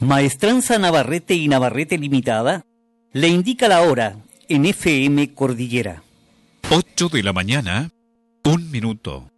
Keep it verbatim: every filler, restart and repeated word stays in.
Maestranza Navarrete y Navarrete Limitada le indica la hora en F M Cordillera. ocho de la mañana, un minuto.